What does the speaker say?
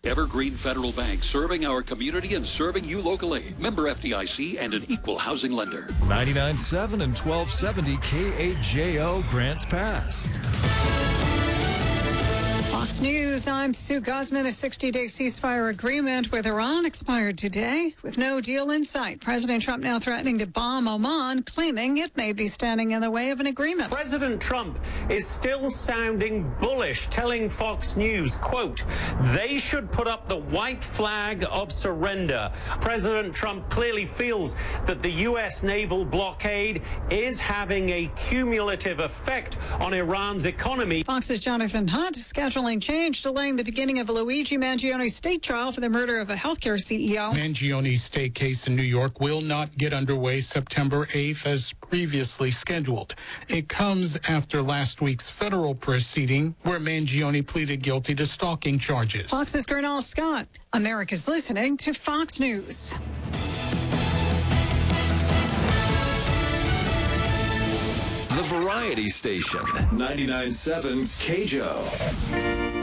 Evergreen Federal Bank, serving our community and serving you locally. Member FDIC and an equal housing lender. 99.7 and 1270 KAJO Grants Pass. Fox News, I'm Sue Guzman. A 60-day ceasefire agreement with Iran expired today with no deal in sight. President Trump now threatening to bomb Oman, claiming it may be standing in the way of an agreement. President Trump is still sounding bullish, telling Fox News, quote, they should put up the white flag of surrender. President Trump clearly feels that the U.S. naval blockade is having a cumulative effect on Iran's economy. Fox's Jonathan Hunt scheduling change, delaying the beginning of a Luigi Mangione state trial for the murder of a healthcare CEO. Mangione's state case in New York will not get underway September 8th as previously scheduled. It comes after last week's federal proceeding where Mangione pleaded guilty to stalking charges. Fox's Gernal Scott. America's listening to Fox News. The Variety Station, 99.7 KAJO.